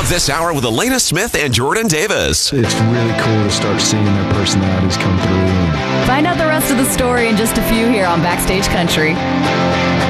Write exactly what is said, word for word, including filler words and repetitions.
This hour with Elena Smith and Jordan Davis. It's really cool to start seeing their personalities come through. Find out the rest of the story in just a few here on Backstage Country.